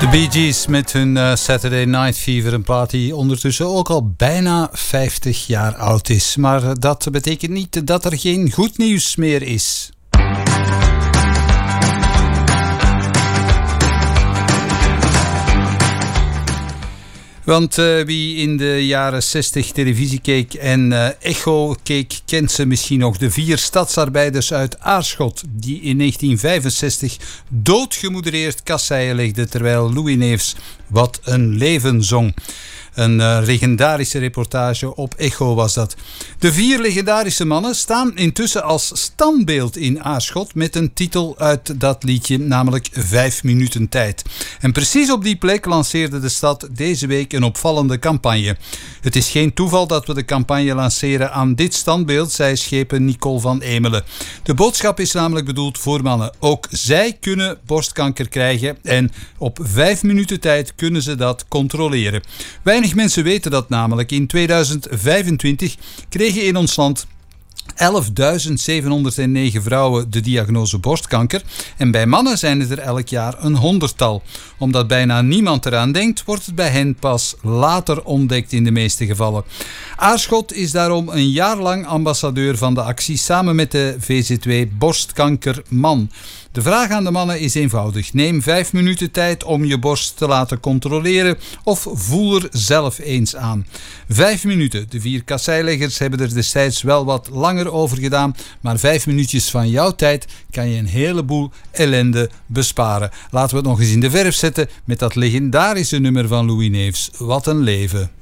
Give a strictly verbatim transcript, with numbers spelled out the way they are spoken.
De Bee Gees met hun uh, Saturday Night Fever, een plaat die ondertussen ook al bijna vijftig jaar oud is. Maar uh, dat betekent niet dat er geen goed nieuws meer is. Want uh, wie in de jaren zestig televisie keek en uh, Echo keek, kent ze misschien nog. De vier stadsarbeiders uit Aarschot, die in negentien vijfenzestig doodgemoedereerd kasseien legden terwijl Louis Neefs Wat een leven zong. Een uh, legendarische reportage op Echo was dat. De vier legendarische mannen staan intussen als standbeeld in Aarschot met een titel uit dat liedje, namelijk Vijf minuten tijd. En precies op die plek lanceerde de stad deze week een opvallende campagne. Het is geen toeval dat we de campagne lanceren aan dit standbeeld, zei schepen Nicole van Emelen. De boodschap is namelijk bedoeld voor mannen. Ook zij kunnen borstkanker krijgen en op vijf minuten tijd kunnen ze dat controleren. Weinig mensen weten dat namelijk. In tweeduizend vijfentwintig kregen in ons land elfduizend zevenhonderdnegen vrouwen de diagnose borstkanker en bij mannen zijn het er elk jaar een honderdtal. Omdat bijna niemand eraan denkt, wordt het bij hen pas later ontdekt in de meeste gevallen. Aarschot is daarom een jaar lang ambassadeur van de actie samen met de V Z W Borstkankerman. De vraag aan de mannen is eenvoudig. Neem vijf minuten tijd om je borst te laten controleren of voel er zelf eens aan. Vijf minuten. De vier kasseileggers hebben er destijds wel wat langer over gedaan, maar vijf minuutjes van jouw tijd kan je een heleboel ellende besparen. Laten we het nog eens in de verf zetten met dat legendarische nummer van Louis Neefs. Wat een leven.